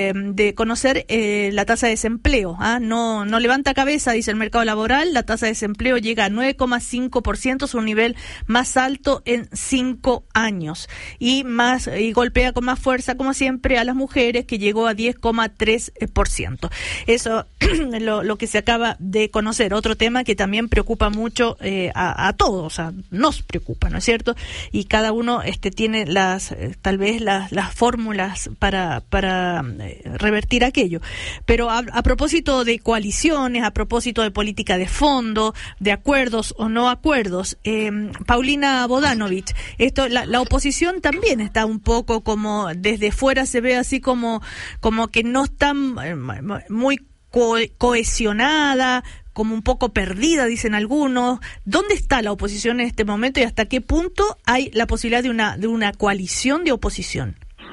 eh, de conocer eh, la tasa de desempleo. ¿ah? No, no levanta cabeza, dice el mercado laboral. La tasa de desempleo llega a nueve coma cinco por ciento, es un nivel más alto en cinco años. Y más y golpea con más fuerza, como siempre, a las mujeres, que llegó a diez coma tres por ciento. Eso lo, lo que se acaba de conocer. Otro tema que también preocupa mucho eh, a, a todos, o sea, nos preocupa, ¿no es cierto? Y cada uno este tiene las eh, tal vez las, las fórmulas para para eh, revertir aquello. Pero a, a propósito de coaliciones, a propósito de política de fondo, de acuerdos o no acuerdos, eh, Paulina Bodanovich, esto la, la oposición también está un poco como desde fuera se ve así como como que no está eh, muy co- cohesionada, como un poco perdida, dicen algunos. ¿Dónde está la oposición en este momento y hasta qué punto hay la posibilidad de una de una coalición de oposición?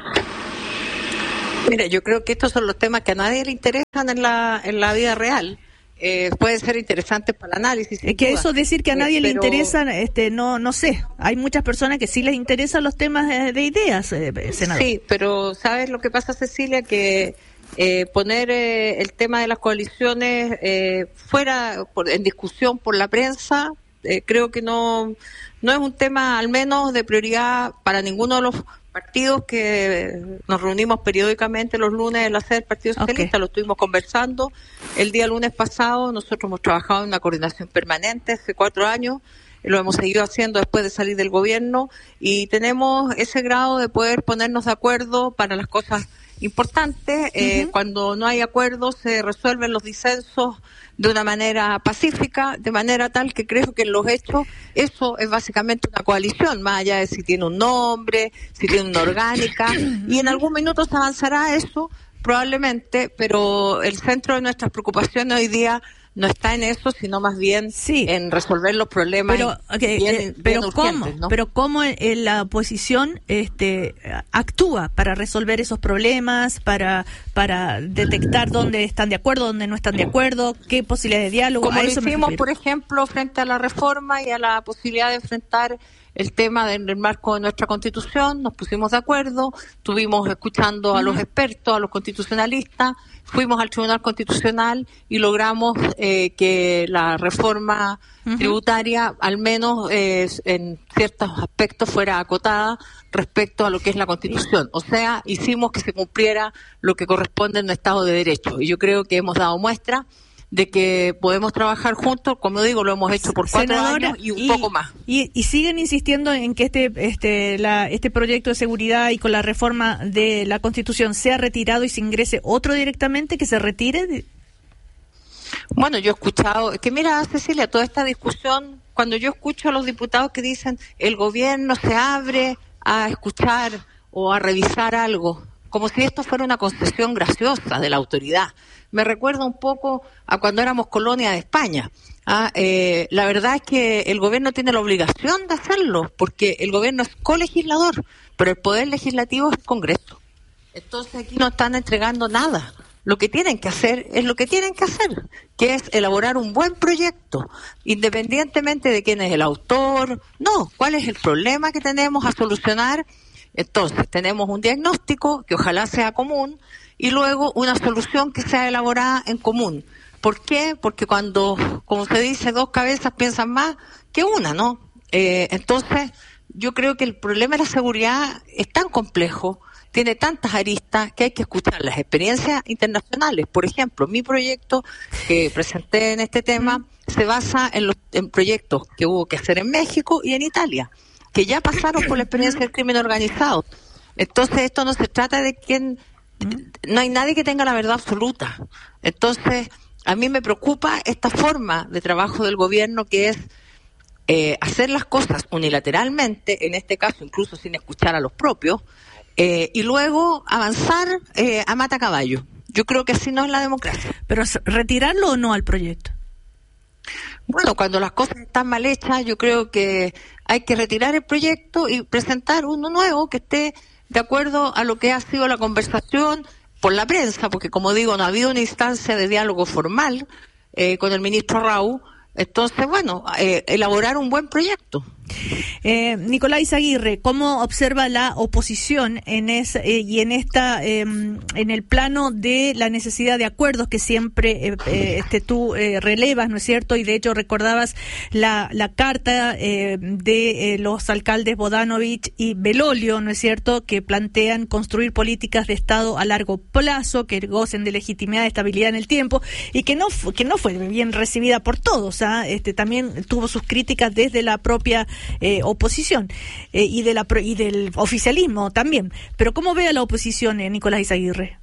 Mira, yo creo que estos son los temas que a nadie le interesan en la en la vida real. Eh, pueden ser interesantes para el análisis. Es que duda. Eso decir que a nadie eh, le pero... interesan, este, no no sé. Hay muchas personas que sí les interesan los temas de, de ideas, eh, senador. Sí, pero ¿sabes lo que pasa, Cecilia? Que Eh, poner eh, el tema de las coaliciones eh, fuera por, en discusión por la prensa, eh, creo que no no es un tema al menos de prioridad para ninguno de los partidos que nos reunimos periódicamente los lunes en la sede del Partido Socialista. Okay. Lo estuvimos conversando el día lunes pasado. Nosotros hemos trabajado en una coordinación permanente hace cuatro años, lo hemos seguido haciendo después de salir del gobierno y tenemos ese grado de poder ponernos de acuerdo para las cosas importante. eh, uh-huh. Cuando no hay acuerdo se resuelven los disensos de una manera pacífica, de manera tal que creo que en los hechos eso es básicamente una coalición, más allá de si tiene un nombre, si tiene una orgánica, y en algún minuto se avanzará eso, probablemente, pero el centro de nuestras preocupaciones hoy día no está en eso, sino más bien sí. en resolver los problemas. Pero, okay, bien, eh, pero bien cómo, urgentes, ¿no? pero cómo en la oposición este actúa para resolver esos problemas, para para detectar dónde están de acuerdo, dónde no están de acuerdo, qué posibilidades de diálogo. Como a lo eso hicimos, por ejemplo, frente a la reforma y a la posibilidad de enfrentar el tema del marco de nuestra Constitución, nos pusimos de acuerdo, estuvimos escuchando uh-huh. a los expertos, a los constitucionalistas, fuimos al Tribunal Constitucional y logramos eh, que la reforma uh-huh. tributaria, al menos eh, en ciertos aspectos, fuera acotada respecto a lo que es la Constitución. O sea, hicimos que se cumpliera lo que corresponde en un Estado de Derecho. Y yo creo que hemos dado muestra de que podemos trabajar juntos, como digo, lo hemos hecho por cuatro Senadora, años y un y, poco más. Y, y siguen insistiendo en que este este la, este proyecto de seguridad y con la reforma de la Constitución sea retirado y se ingrese otro directamente, que se retire. Bueno, yo he escuchado, que mira, Cecilia, toda esta discusión, cuando yo escucho a los diputados que dicen el gobierno se abre a escuchar o a revisar algo, como si esto fuera una concesión graciosa de la autoridad. Me recuerda un poco a cuando éramos colonia de España. Ah, eh, la verdad es que el gobierno tiene la obligación de hacerlo, porque el gobierno es colegislador, pero el poder legislativo es el Congreso. Entonces aquí no están entregando nada. Lo que tienen que hacer es lo que tienen que hacer, que es elaborar un buen proyecto, independientemente de quién es el autor. No, cuál es el problema que tenemos a solucionar. Entonces tenemos un diagnóstico que ojalá sea común, y luego una solución que sea elaborada en común. ¿Por qué? Porque cuando, como se dice, dos cabezas piensan más que una, ¿no? Eh, entonces, yo creo que el problema de la seguridad es tan complejo, tiene tantas aristas, que hay que escuchar las experiencias internacionales. Por ejemplo, mi proyecto que presenté en este tema se basa en los en proyectos que hubo que hacer en México y en Italia, que ya pasaron por la experiencia del crimen organizado. Entonces, esto no se trata de quién... No hay nadie que tenga la verdad absoluta. Entonces, a mí me preocupa esta forma de trabajo del gobierno, que es eh, hacer las cosas unilateralmente, en este caso incluso sin escuchar a los propios, eh, y luego avanzar eh, a matacaballo. Yo creo que así no es la democracia. ¿Pero retirarlo o no al proyecto? Bueno, cuando las cosas están mal hechas, yo creo que hay que retirar el proyecto y presentar uno nuevo que esté de acuerdo a lo que ha sido la conversación por la prensa, porque como digo, no ha habido una instancia de diálogo formal eh, con el ministro Raúl. Entonces, bueno, eh, elaborar un buen proyecto. Eh, Nicolás Izaguirre, ¿cómo observa la oposición en es, eh, y en esta eh, en el plano de la necesidad de acuerdos que siempre eh, eh, este, tú eh, relevas, ¿no es cierto? Y de hecho recordabas la, la carta eh, de eh, los alcaldes Bodanovich y Belolio, ¿no es cierto?, que plantean construir políticas de Estado a largo plazo, que gocen de legitimidad, de estabilidad en el tiempo, y que no que no fue bien recibida por todos, ¿ah? Este, también tuvo sus críticas desde la propia Eh, oposición eh, y de la y del oficialismo también. Pero ¿cómo ve a la oposición, eh, Nicolás Izaguirre?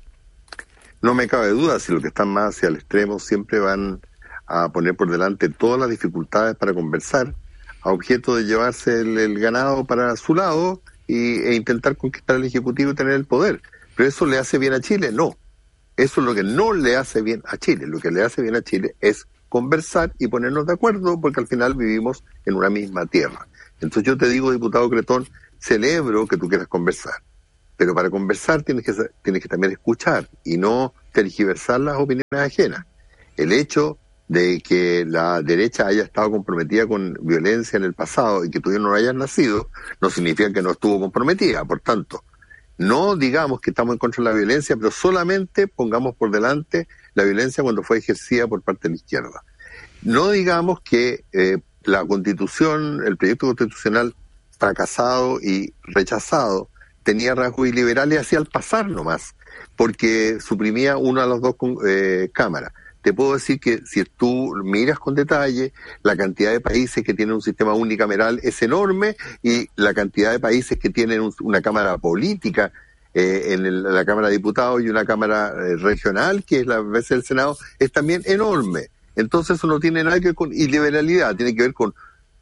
No me cabe duda, si los que están más hacia el extremo siempre van a poner por delante todas las dificultades para conversar, a objeto de llevarse el, el ganado para su lado y, e intentar conquistar el Ejecutivo y tener el poder. ¿Pero eso le hace bien a Chile? No. Eso es lo que no le hace bien a Chile. Lo que le hace bien a Chile es conversar y ponernos de acuerdo, porque al final vivimos en una misma tierra. Entonces yo te digo, diputado Cretón, celebro que tú quieras conversar, pero para conversar tienes que tienes que también escuchar y no tergiversar las opiniones ajenas. El hecho de que la derecha haya estado comprometida con violencia en el pasado y que tú no hayas nacido, no significa que no estuvo comprometida. Por tanto, no digamos que estamos en contra de la violencia, pero solamente pongamos por delante la violencia cuando fue ejercida por parte de la izquierda. No digamos que eh, la Constitución, el proyecto constitucional fracasado y rechazado tenía rasgos iliberales hacia el pasar nomás, porque suprimía una de las dos eh, cámaras. Te puedo decir que si tú miras con detalle, la cantidad de países que tienen un sistema unicameral es enorme y la cantidad de países que tienen un, una cámara política eh, en el, la Cámara de Diputados y una cámara eh, regional, que es la vez el Senado, es también enorme. Entonces eso no tiene nada que ver con iliberalidad, tiene que ver con...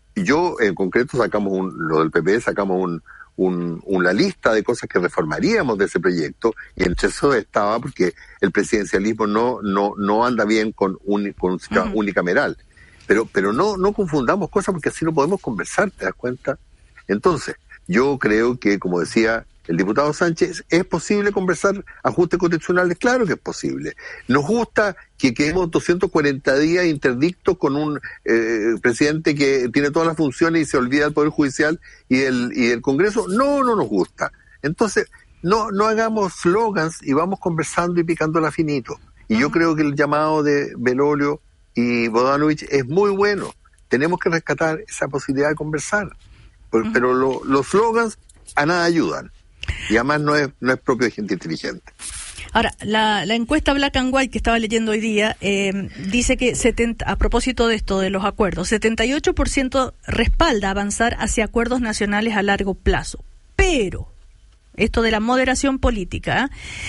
Yo en concreto sacamos, un, lo del P P, sacamos un, un, una lista de cosas que reformaríamos de ese proyecto, y entre eso estaba porque el presidencialismo no no no anda bien con un, con un sistema uh-huh. unicameral. Pero pero no no confundamos cosas, porque así no podemos conversar, ¿te das cuenta? Entonces, yo creo que, como decía el diputado Sánchez, ¿es posible conversar ajustes constitucionales? Claro que es posible. ¿Nos gusta que quedemos doscientos cuarenta días interdictos con un eh, presidente que tiene todas las funciones y se olvida del Poder Judicial y del, y del Congreso? No, no nos gusta. Entonces, no no hagamos slogans y vamos conversando y picándola finito. Y yo creo que el llamado de Belolio y Bodanovich es muy bueno. Tenemos que rescatar esa posibilidad de conversar. Pero, uh-huh. pero lo, los slogans a nada ayudan. Y además no es no es propio de gente inteligente. Ahora, la, la encuesta Black and White que estaba leyendo hoy día eh, dice que, setenta, a propósito de esto, de los acuerdos, setenta y ocho por ciento respalda avanzar hacia acuerdos nacionales a largo plazo. Pero, esto de la moderación política,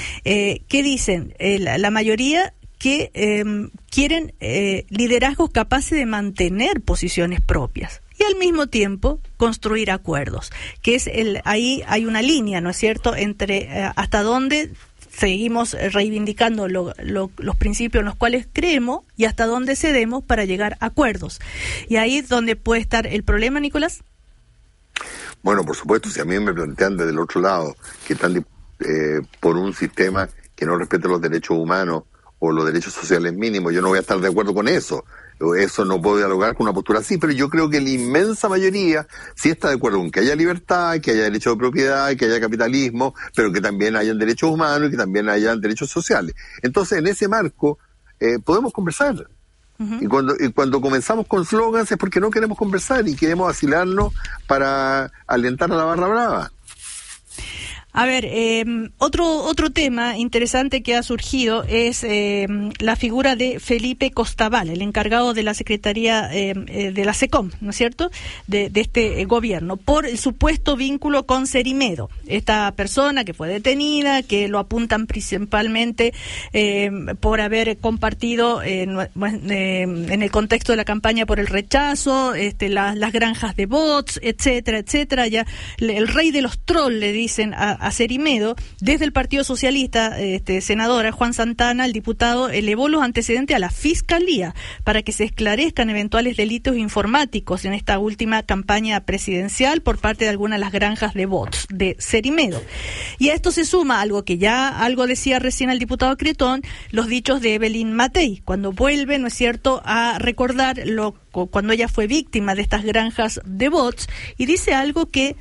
eh, ¿qué dicen? Eh, la, la mayoría que eh, quieren eh, liderazgos capaces de mantener posiciones propias y al mismo tiempo construir acuerdos, que es el ahí hay una línea, ¿no es cierto?, entre eh, hasta dónde seguimos reivindicando lo, lo, los principios en los cuales creemos y hasta dónde cedemos para llegar a acuerdos. Y ahí es donde puede estar el problema, Nicolás. Bueno, por supuesto, si a mí me plantean desde el otro lado que están eh, por un sistema que no respete los derechos humanos o los derechos sociales mínimos, yo no voy a estar de acuerdo con eso. Eso no puedo dialogar con una postura así, pero yo creo que la inmensa mayoría sí está de acuerdo con que haya libertad, que haya derecho de propiedad, que haya capitalismo, pero que también hayan derechos humanos y que también hayan derechos sociales. Entonces, en ese marco, eh, podemos conversar. Uh-huh. Y cuando y cuando comenzamos con slogans es porque no queremos conversar y queremos vacilarnos para alentar a la barra brava. A ver, eh, otro otro tema interesante que ha surgido es eh, la figura de Felipe Costabal, el encargado de la Secretaría eh, de la SECOM, ¿no es cierto?, de, de este eh, gobierno, por el supuesto vínculo con Cerimedo. Esta persona que fue detenida, que lo apuntan principalmente eh, por haber compartido eh, eh, en el contexto de la campaña por el rechazo, este, la, las granjas de bots, etcétera, etcétera. Ya el rey de los trolls le dicen a a Cerimedo, desde el Partido Socialista, este, senadora Juan Santana, el diputado, elevó los antecedentes a la Fiscalía para que se esclarezcan eventuales delitos informáticos en esta última campaña presidencial por parte de algunas de las granjas de bots de Cerimedo. Y a esto se suma algo que ya algo decía recién el diputado Cretón, los dichos de Evelyn Matei, cuando vuelve, ¿no es cierto?, a recordar lo cuando ella fue víctima de estas granjas de bots, y dice algo que,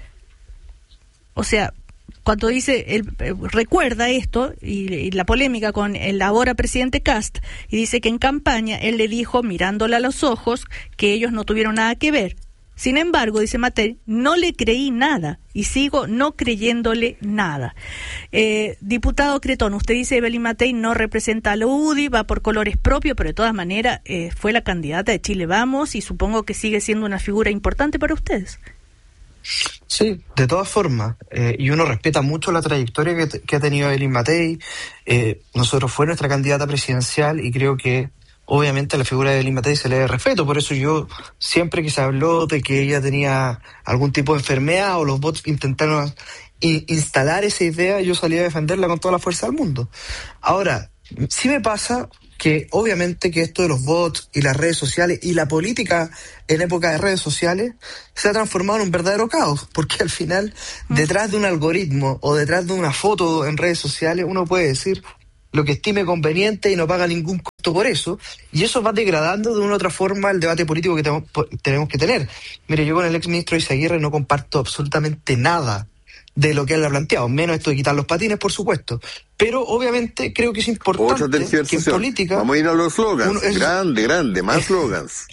o sea, cuando dice, él eh, recuerda esto y, y la polémica con el ahora presidente Kast, y dice que en campaña él le dijo, mirándola a los ojos, que ellos no tuvieron nada que ver. Sin embargo, dice Matei, no le creí nada y sigo no creyéndole nada. Eh, diputado Cretón, usted dice Evelyn Matei no representa a la U D I, va por colores propios, pero de todas maneras eh, fue la candidata de Chile Vamos y supongo que sigue siendo una figura importante para ustedes. Sí, de todas formas, eh, y uno respeta mucho la trayectoria que, te, que ha tenido Evelyn Matei. Eh, nosotros fue nuestra candidata presidencial y creo que obviamente a la figura de Evelyn Matei se le debe respeto, por eso yo siempre que se habló de que ella tenía algún tipo de enfermedad o los bots intentaron in- instalar esa idea, yo salí a defenderla con toda la fuerza del mundo. Ahora, sí me pasa que obviamente que esto de los bots y las redes sociales y la política en época de redes sociales se ha transformado en un verdadero caos, porque al final detrás de un algoritmo o detrás de una foto en redes sociales uno puede decir lo que estime conveniente y no paga ningún costo por eso, y eso va degradando de una u otra forma el debate político que tenemos, tenemos que tener. Mire, yo con el exministro Izaguirre no comparto absolutamente nada de lo que él ha planteado, menos esto de quitar los patines, por supuesto, pero obviamente creo que es importante que en política... Vamos a ir a los slogans, es, grande, grande, más slogans.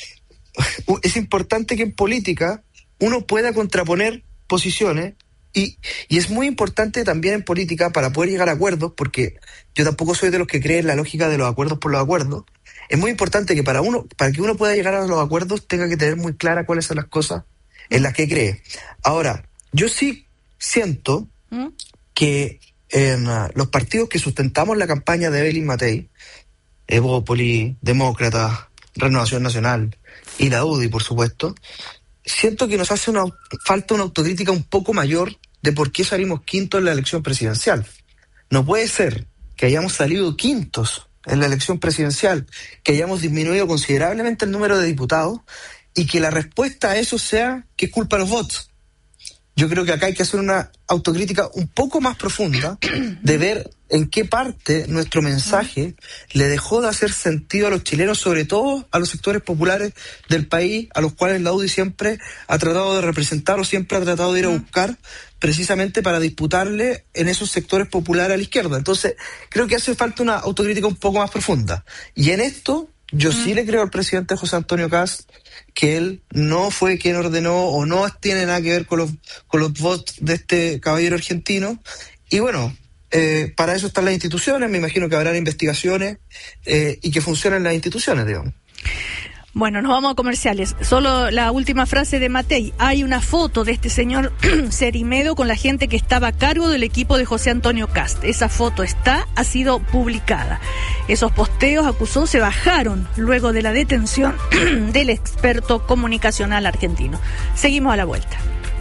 Es importante que en política uno pueda contraponer posiciones. Y, y es muy importante también en política para poder llegar a acuerdos, porque yo tampoco soy de los que creen la lógica de los acuerdos por los acuerdos. Es muy importante que para uno, para que uno pueda llegar a los acuerdos tenga que tener muy clara cuáles son las cosas en las que cree. Ahora, yo sí siento ¿Mm? que en uh, los partidos que sustentamos la campaña de Evelyn Matei, Evópoli, Demócrata, Renovación Nacional y la U D I, por supuesto, siento que nos hace una falta una autocrítica un poco mayor de por qué salimos quintos en la elección presidencial. No puede ser que hayamos salido quintos en la elección presidencial, que hayamos disminuido considerablemente el número de diputados y que la respuesta a eso sea que es culpa de los votos. Yo creo que acá hay que hacer una autocrítica un poco más profunda de ver en qué parte nuestro mensaje le dejó de hacer sentido a los chilenos, sobre todo a los sectores populares del país, a los cuales la U D I siempre ha tratado de representar o siempre ha tratado de ir a buscar precisamente para disputarle en esos sectores populares a la izquierda. Entonces, creo que hace falta una autocrítica un poco más profunda. Y en esto, yo sí le creo al presidente José Antonio Kast que él no fue quien ordenó o no tiene nada que ver con los con los votos de este caballero argentino. Y bueno, eh, para eso están las instituciones, me imagino que habrán investigaciones eh, y que funcionen las instituciones, digamos. Bueno, nos vamos a comerciales. Solo la última frase de Matei. Hay una foto de este señor Cerimedo con la gente que estaba a cargo del equipo de José Antonio Kast. Esa foto está, ha sido publicada. Esos posteos, acusó, se bajaron luego de la detención del experto comunicacional argentino. Seguimos a la vuelta.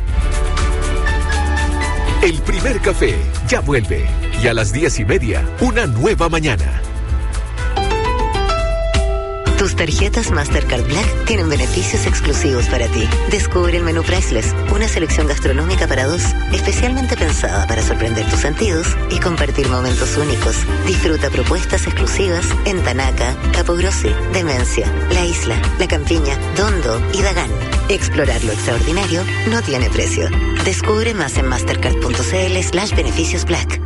El primer café ya vuelve. Y a las diez y media, una nueva mañana. Tus tarjetas Mastercard Black tienen beneficios exclusivos para ti. Descubre el menú Priceless, una selección gastronómica para dos, especialmente pensada para sorprender tus sentidos y compartir momentos únicos. Disfruta propuestas exclusivas en Tanaca, Capogrossi, Demencia, La Isla, La Campiña, Dondo y Dagán. Explorar lo extraordinario no tiene precio. Descubre más en mastercard.cl slash beneficios black.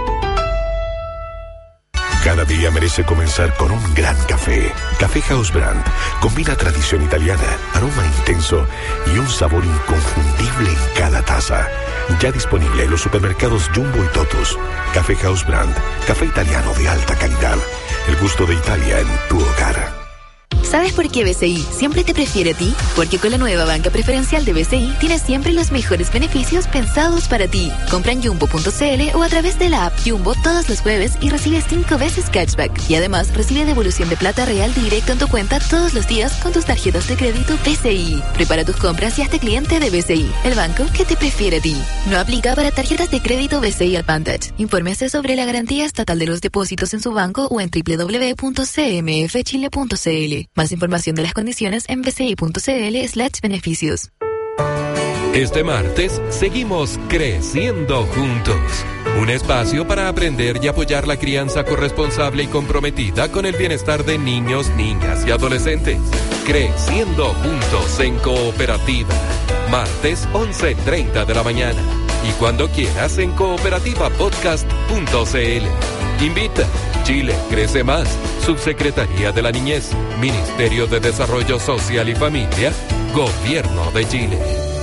Cada día merece comenzar con un gran café. Café House Brand combina tradición italiana, aroma intenso y un sabor inconfundible en cada taza. Ya disponible en los supermercados Jumbo y Totus. Café House Brand, café italiano de alta calidad. El gusto de Italia en tu hogar. ¿Sabes por qué B C I siempre te prefiere a ti? Porque con la nueva banca preferencial de B C I tienes siempre los mejores beneficios pensados para ti. Compra en jumbo punto c l o a través de la app Jumbo todos los jueves y recibe cinco veces cashback. Y además recibe devolución de plata real directo en tu cuenta todos los días con tus tarjetas de crédito B C I. Prepara tus compras y hazte cliente de B C I, el banco que te prefiere a ti. No aplica para tarjetas de crédito B C I Advantage. Infórmese sobre la garantía estatal de los depósitos en su banco o en doble u doble u doble u punto c m f chile punto c l. Más información de las condiciones en bci.cl slash beneficios. Este martes seguimos creciendo juntos. Un espacio para aprender y apoyar la crianza corresponsable y comprometida con el bienestar de niños, niñas y adolescentes. Creciendo juntos en Cooperativa. Martes once treinta de la mañana. Y cuando quieras en cooperativa podcast punto c l. Invita. Chile crece más. Subsecretaría de la Niñez. Ministerio de Desarrollo Social y Familia. Gobierno de Chile.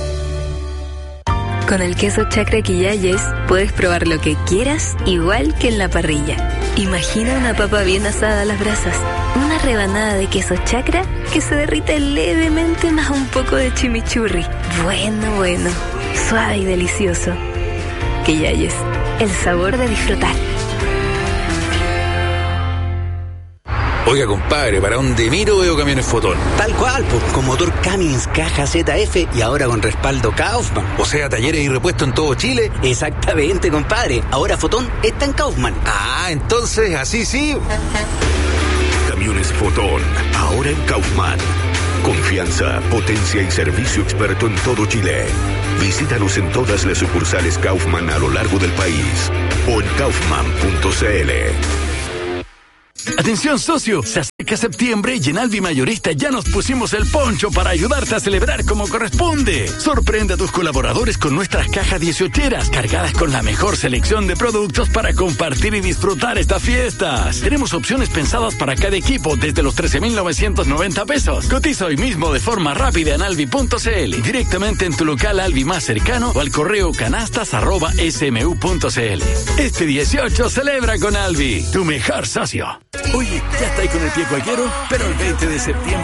Con el queso Chacra Quillayes puedes probar lo que quieras, igual que en la parrilla. Imagina una papa bien asada a las brasas, una rebanada de queso Chacra que se derrite levemente más un poco de chimichurri. Bueno, bueno, suave y delicioso. Quillayes, el sabor de disfrutar. Oiga, compadre, ¿para dónde miro veo camiones Fotón? Tal cual, pues, con motor Cummins, caja Z F y ahora con respaldo Kaufman. O sea, talleres y repuestos en todo Chile. Exactamente, compadre. Ahora Fotón está en Kaufman. Ah, entonces, así sí. Camiones Fotón, ahora en Kaufman. Confianza, potencia y servicio experto en todo Chile. Visítanos en todas las sucursales Kaufman a lo largo del país o en kaufman punto c l. Atención, socio, se acerca septiembre y en Alvi Mayorista ya nos pusimos el poncho para ayudarte a celebrar como corresponde. Sorprende a tus colaboradores con nuestras cajas dieciocheras cargadas con la mejor selección de productos para compartir y disfrutar estas fiestas. Tenemos opciones pensadas para cada equipo desde los trece mil novecientos noventa pesos. Cotiza hoy mismo de forma rápida en alvi punto c l, directamente en tu local Alvi más cercano o al correo canastas arroba s m u punto c l. Este dieciocho celebra con Alvi, tu mejor socio. Oye, ¿ya estáis con el pie cualquiera? Pero el veinte de septiembre